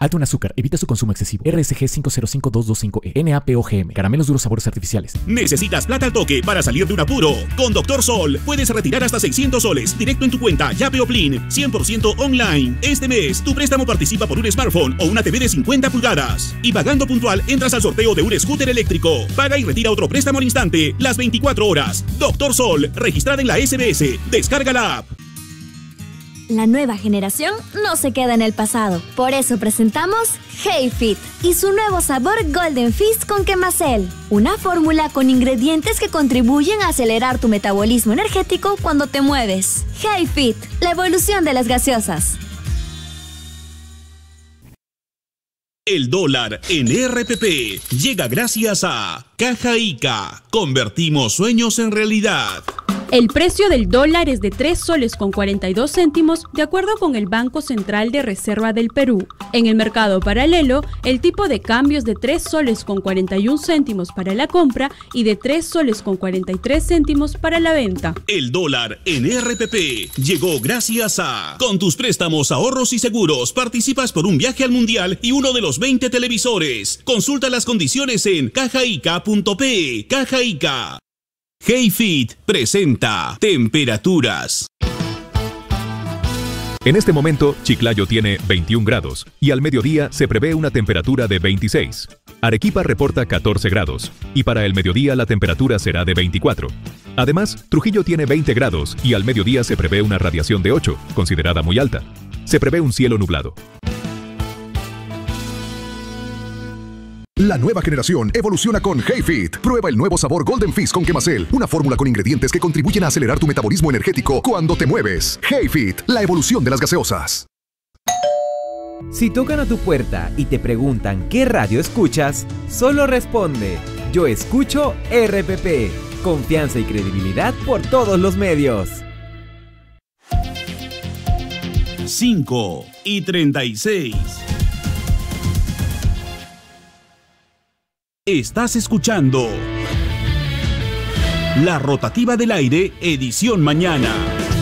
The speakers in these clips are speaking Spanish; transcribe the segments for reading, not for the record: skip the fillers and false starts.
Alto en azúcar, evita su consumo excesivo. RSG 505225E, NaPoGM, caramelos duros sabores artificiales. ¿Necesitas plata al toque para salir de un apuro? Con Doctor Sol puedes retirar hasta 600 soles directo en tu cuenta Yape o Plin, 100% online. Este mes tu préstamo participa por un smartphone o una TV de 50 pulgadas. Y pagando puntual entras al sorteo de un scooter eléctrico. Paga y retira otro préstamo al instante, las 24 horas. Doctor Sol, registrada en la SBS. Descarga la app. La nueva generación no se queda en el pasado. Por eso presentamos HeyFit y su nuevo sabor Golden Fizz con Quemacel. Una fórmula con ingredientes que contribuyen a acelerar tu metabolismo energético cuando te mueves. HeyFit, la evolución de las gaseosas. El dólar en RPP llega gracias a Caja Ica. Convertimos sueños en realidad. El precio del dólar es de 3 soles con 42 céntimos de acuerdo con el Banco Central de Reserva del Perú. En el mercado paralelo, el tipo de cambio es de 3 soles con 41 céntimos para la compra y de 3 soles con 43 céntimos para la venta. El dólar en RPP llegó gracias a... Con tus préstamos, ahorros y seguros participas por un viaje al mundial y uno de los 20 televisores. Consulta las condiciones en cajaica.pe. Caja Ica. HeyFit presenta temperaturas. En este momento, Chiclayo tiene 21 grados y al mediodía se prevé una temperatura de 26. Arequipa reporta 14 grados y para el mediodía la temperatura será de 24. Además, Trujillo tiene 20 grados y al mediodía se prevé una radiación de 8, considerada muy alta. Se prevé un cielo nublado. La nueva generación evoluciona con HeyFit. Prueba el nuevo sabor Golden Fizz con Quemacel, una fórmula con ingredientes que contribuyen a acelerar tu metabolismo energético cuando te mueves. HeyFit, la evolución de las gaseosas. Si tocan a tu puerta y te preguntan qué radio escuchas, solo responde: yo escucho RPP. Confianza y credibilidad por todos los medios. 5:36. Estás escuchando La Rotativa del Aire, edición mañana.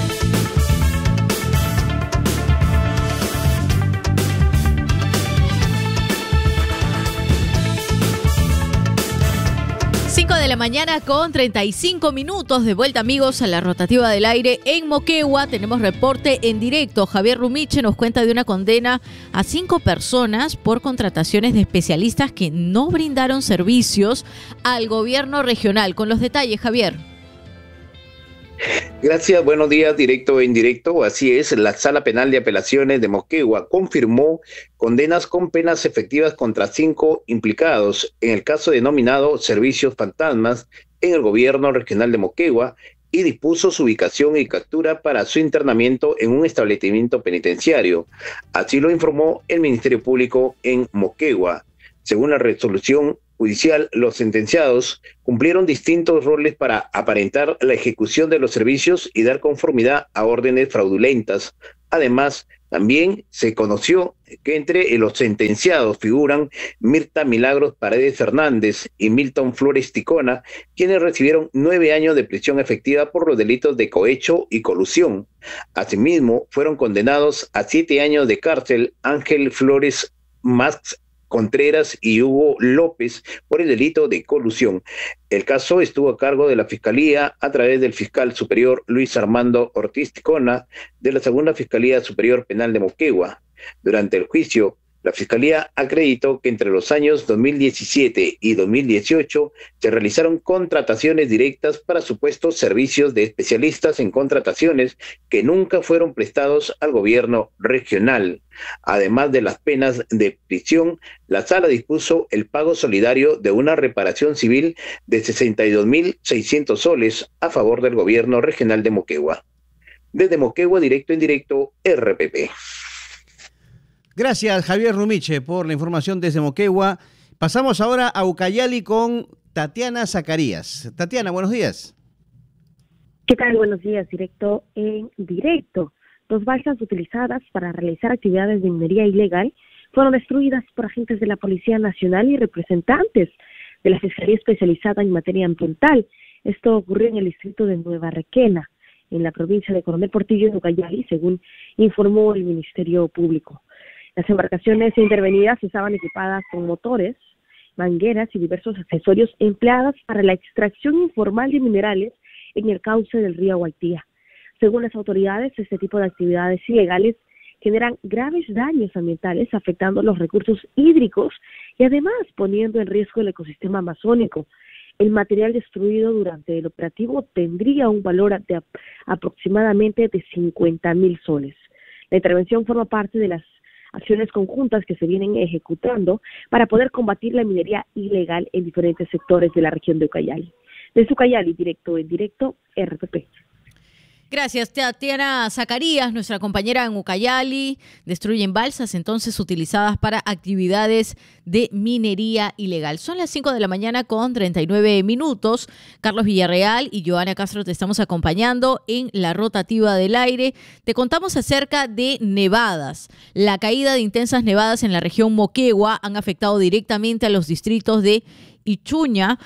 De la mañana con 35 minutos. De vuelta, amigos, a La Rotativa del Aire en Moquegua. Tenemos reporte en directo. Javier Rumiche nos cuenta de una condena a 5 personas por contrataciones de especialistas que no brindaron servicios al gobierno regional. Con los detalles, Javier. Gracias, buenos días, directo e indirecto. Así es, la Sala Penal de Apelaciones de Moquegua confirmó condenas con penas efectivas contra 5 implicados en el caso denominado Servicios Fantasmas en el gobierno regional de Moquegua y dispuso su ubicación y captura para su internamiento en un establecimiento penitenciario. Así lo informó el Ministerio Público en Moquegua. Según la resolución judicial, los sentenciados cumplieron distintos roles para aparentar la ejecución de los servicios y dar conformidad a órdenes fraudulentas. Además, también se conoció que entre los sentenciados figuran Mirta Milagros Paredes Fernández y Milton Flores Ticona, quienes recibieron 9 años de prisión efectiva por los delitos de cohecho y colusión. Asimismo, fueron condenados a 7 años de cárcel Ángel Flores Max Contreras y Hugo López por el delito de colusión. El caso estuvo a cargo de la Fiscalía a través del fiscal superior Luis Armando Ortiz Ticona de la Segunda Fiscalía Superior Penal de Moquegua. Durante el juicio, la Fiscalía acreditó que entre los años 2017 y 2018 se realizaron contrataciones directas para supuestos servicios de especialistas en contrataciones que nunca fueron prestados al gobierno regional. Además de las penas de prisión, la sala dispuso el pago solidario de una reparación civil de 62.600 soles a favor del gobierno regional de Moquegua. Desde Moquegua, directo en directo, RPP. Gracias, Javier Rumiche, por la información desde Moquegua. Pasamos ahora a Ucayali con Tatiana Zacarías. Tatiana, buenos días. ¿Qué tal? Buenos días, directo en directo. 2 balsas utilizadas para realizar actividades de minería ilegal fueron destruidas por agentes de la Policía Nacional y representantes de la Fiscalía Especializada en Materia Ambiental. Esto ocurrió en el distrito de Nueva Requena, en la provincia de Coronel Portillo, en Ucayali, según informó el Ministerio Público. Las embarcaciones intervenidas estaban equipadas con motores, mangueras y diversos accesorios empleados para la extracción informal de minerales en el cauce del río Guaitía. Según las autoridades, este tipo de actividades ilegales generan graves daños ambientales, afectando los recursos hídricos y además poniendo en riesgo el ecosistema amazónico. El material destruido durante el operativo tendría un valor de aproximadamente de 50.000 soles. La intervención forma parte de las acciones conjuntas que se vienen ejecutando para poder combatir la minería ilegal en diferentes sectores de la región de Ucayali. Desde Ucayali, en directo, RPP. Gracias, Tatiana Zacarías, nuestra compañera en Ucayali. Destruyen balsas entonces utilizadas para actividades de minería ilegal. Son las 5 de la mañana con 39 minutos. Carlos Villarreal y Joana Castro te estamos acompañando en la rotativa del aire. Te contamos acerca de nevadas. La caída de intensas nevadas en la región Moquegua han afectado directamente a los distritos de Ichuña,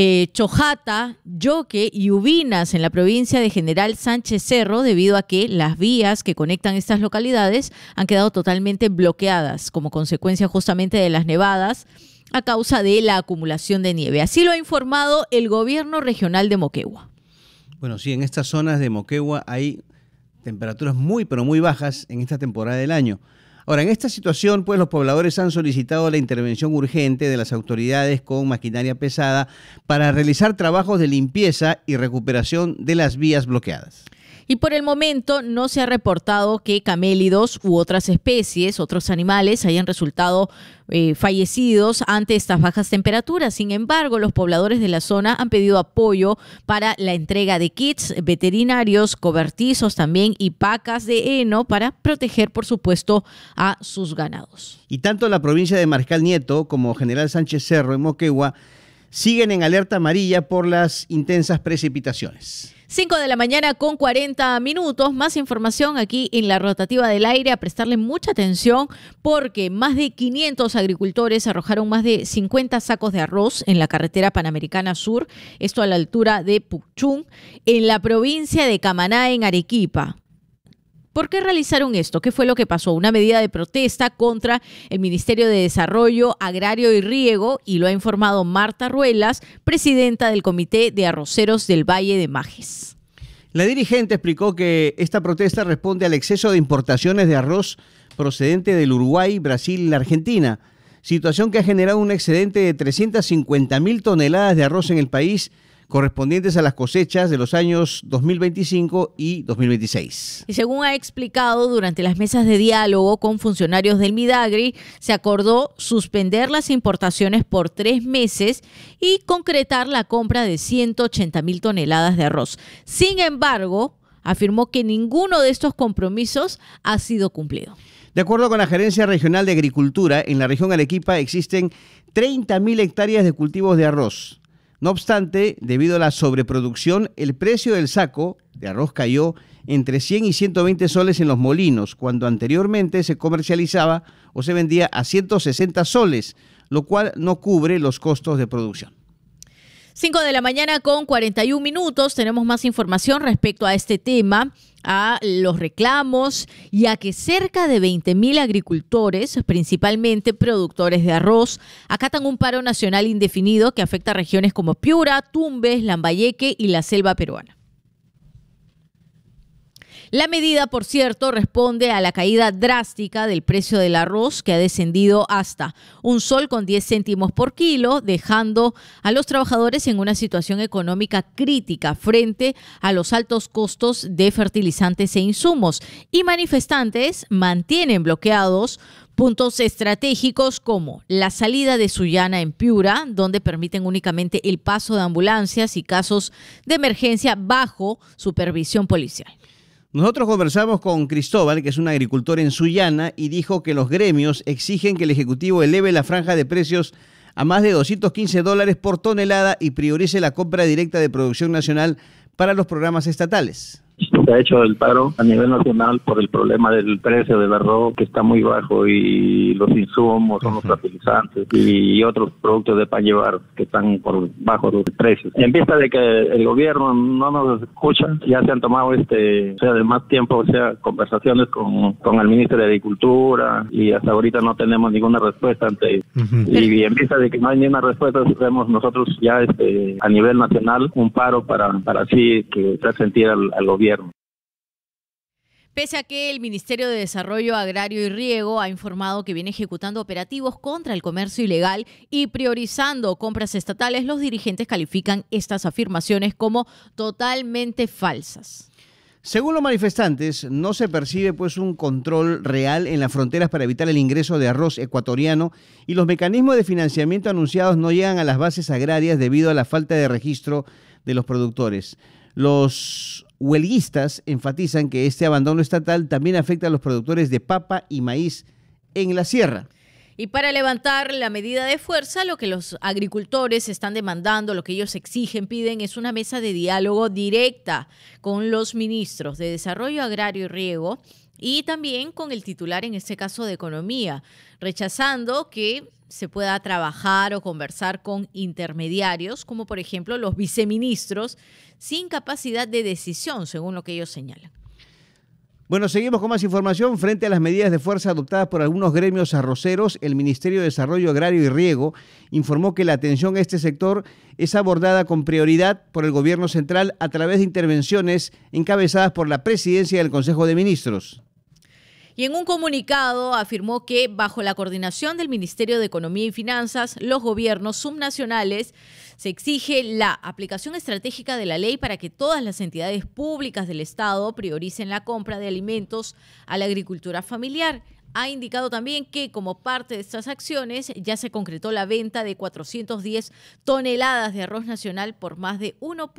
Chojata, Yoque y Ubinas en la provincia de General Sánchez Cerro, debido a que las vías que conectan estas localidades han quedado totalmente bloqueadas como consecuencia justamente de las nevadas a causa de la acumulación de nieve. Así lo ha informado el gobierno regional de Moquegua. Bueno, sí, en estas zonas de Moquegua hay temperaturas muy, pero muy bajas en esta temporada del año. Ahora, en esta situación, pues los pobladores han solicitado la intervención urgente de las autoridades con maquinaria pesada para realizar trabajos de limpieza y recuperación de las vías bloqueadas. Y por el momento no se ha reportado que camélidos u otras especies, otros animales, hayan resultado fallecidos ante estas bajas temperaturas. Sin embargo, los pobladores de la zona han pedido apoyo para la entrega de kits veterinarios, cobertizos también y pacas de heno para proteger, por supuesto, a sus ganados. Y tanto la provincia de Mariscal Nieto como General Sánchez Cerro en Moquegua siguen en alerta amarilla por las intensas precipitaciones. 5 de la mañana con 40 minutos. Más información aquí en la rotativa del aire. A prestarle mucha atención porque más de 500 agricultores arrojaron más de 50 sacos de arroz en la carretera Panamericana Sur, esto a la altura de Puchún, en la provincia de Camaná, en Arequipa. ¿Por qué realizaron esto? ¿Qué fue lo que pasó? Una medida de protesta contra el Ministerio de Desarrollo Agrario y Riego, y lo ha informado Marta Ruelas, presidenta del Comité de Arroceros del Valle de Majes. La dirigente explicó que esta protesta responde al exceso de importaciones de arroz procedente del Uruguay, Brasil y la Argentina, situación que ha generado un excedente de 350.000 toneladas de arroz en el país, correspondientes a las cosechas de los años 2025 y 2026. Y según ha explicado, durante las mesas de diálogo con funcionarios del Midagri, se acordó suspender las importaciones por 3 meses y concretar la compra de 180.000 toneladas de arroz. Sin embargo, afirmó que ninguno de estos compromisos ha sido cumplido. De acuerdo con la Gerencia Regional de Agricultura, en la región Arequipa existen 30.000 hectáreas de cultivos de arroz. No obstante, debido a la sobreproducción, el precio del saco de arroz cayó entre 100 y 120 soles en los molinos, cuando anteriormente se comercializaba o se vendía a 160 soles, lo cual no cubre los costos de producción. 5 de la mañana con 41 minutos. Tenemos más información respecto a este tema, a los reclamos y a que cerca de 20.000 agricultores, principalmente productores de arroz, acatan un paro nacional indefinido que afecta a regiones como Piura, Tumbes, Lambayeque y la selva peruana. La medida, por cierto, responde a la caída drástica del precio del arroz, que ha descendido hasta 1 sol con 10 céntimos por kilo, dejando a los trabajadores en una situación económica crítica frente a los altos costos de fertilizantes e insumos. Y manifestantes mantienen bloqueados puntos estratégicos como la salida de Sullana en Piura, donde permiten únicamente el paso de ambulancias y casos de emergencia bajo supervisión policial. Nosotros conversamos con Cristóbal, que es un agricultor en Sullana, y dijo que los gremios exigen que el Ejecutivo eleve la franja de precios a más de $215 por tonelada y priorice la compra directa de producción nacional para los programas estatales. Se ha hecho el paro a nivel nacional por el problema del precio del arroz, que está muy bajo, y los insumos, son los fertilizantes y otros productos de para llevar que están por bajo los precios. En vista de que el gobierno no nos escucha, ya se han tomado de más tiempo, conversaciones con el ministro de Agricultura, y hasta ahorita no tenemos ninguna respuesta ante ello. Y en vista de que no hay ninguna respuesta, hacemos nosotros ya a nivel nacional un paro para así que hacer sentir al gobierno. Pese a que el Ministerio de Desarrollo Agrario y Riego ha informado que viene ejecutando operativos contra el comercio ilegal y priorizando compras estatales, los dirigentes califican estas afirmaciones como totalmente falsas. Según los manifestantes, no se percibe un control real en las fronteras para evitar el ingreso de arroz ecuatoriano, y los mecanismos de financiamiento anunciados no llegan a las bases agrarias debido a la falta de registro de los productores. Los huelguistas enfatizan que este abandono estatal también afecta a los productores de papa y maíz en la sierra. Y para levantar la medida de fuerza, lo que los agricultores están demandando, lo que ellos exigen, piden, es una mesa de diálogo directa con los ministros de Desarrollo Agrario y Riego y también con el titular, en este caso, de Economía, rechazando que se pueda trabajar o conversar con intermediarios, como por ejemplo los viceministros, sin capacidad de decisión, según lo que ellos señalan. Bueno, seguimos con más información. Frente a las medidas de fuerza adoptadas por algunos gremios arroceros, el Ministerio de Desarrollo Agrario y Riego informó que la atención a este sector es abordada con prioridad por el gobierno central a través de intervenciones encabezadas por la presidencia del Consejo de Ministros. Y en un comunicado afirmó que bajo la coordinación del Ministerio de Economía y Finanzas, los gobiernos subnacionales se exige la aplicación estratégica de la ley para que todas las entidades públicas del Estado prioricen la compra de alimentos a la agricultura familiar. Ha indicado también que como parte de estas acciones ya se concretó la venta de 410 toneladas de arroz nacional por más de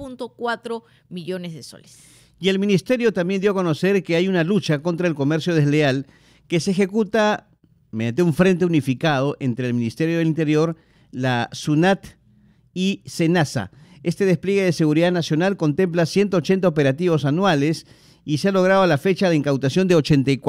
1.4 millones de soles. Y el ministerio también dio a conocer que hay una lucha contra el comercio desleal que se ejecuta mediante un frente unificado entre el Ministerio del Interior, la SUNAT y SENASA. Este despliegue de seguridad nacional contempla 180 operativos anuales y se ha logrado a la fecha la incautación de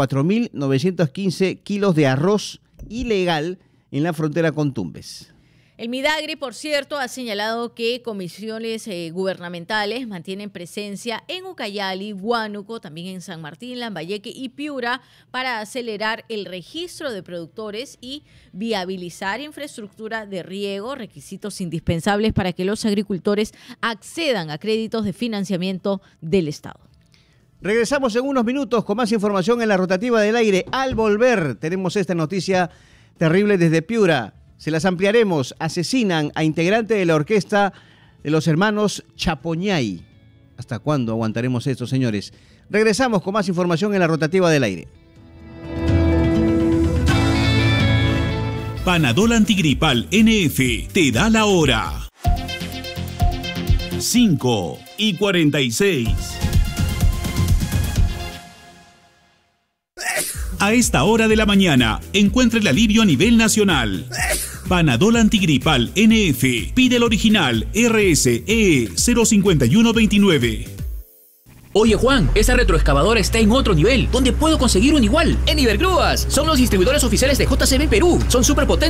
84.915 kilos de arroz ilegal en la frontera con Tumbes. El Midagri, por cierto, ha señalado que comisiones gubernamentales mantienen presencia en Ucayali, Huánuco, también en San Martín, Lambayeque y Piura para acelerar el registro de productores y viabilizar infraestructura de riego, requisitos indispensables para que los agricultores accedan a créditos de financiamiento del Estado. Regresamos en unos minutos con más información en la rotativa del aire. Al volver tenemos esta noticia terrible desde Piura. Se las ampliaremos. Asesinan a integrante de la orquesta de los hermanos Chapoñay. ¿Hasta cuándo aguantaremos esto, señores? Regresamos con más información en la rotativa del aire. Panadol Antigripal NF te da la hora. 5:46. A esta hora de la mañana, encuentra el alivio a nivel nacional. Panadol Antigripal NF. Pide el original RSE 05129. Oye Juan, esa retroexcavadora está en otro nivel. ¿Dónde puedo conseguir un igual? En Ibergrúas. Son los distribuidores oficiales de JCB Perú. Son súper potentes.